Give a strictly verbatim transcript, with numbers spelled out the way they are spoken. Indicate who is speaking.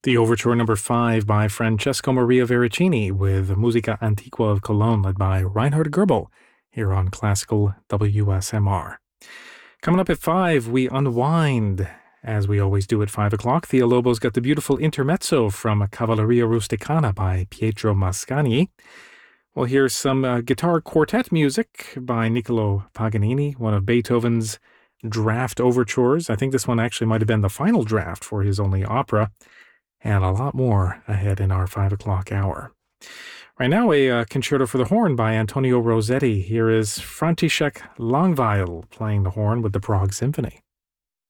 Speaker 1: The Overture number five by Francesco Maria Veracini with Musica Antiqua of Cologne, led by Reinhard Goebel, here on Classical W S M R. Coming up at five, we unwind, as we always do at five o'clock. Thea Lobo's got the beautiful intermezzo from Cavalleria Rusticana by Pietro Mascagni. We'll hear some uh, guitar quartet music by Niccolo Paganini, one of Beethoven's draft overtures. I think this one actually might have been the final draft for his only opera. And a lot more ahead in our five o'clock hour. Right now, a uh, concerto for the horn by Antonio Rossetti. Here is František Langweil playing the horn with the Prague Symphony.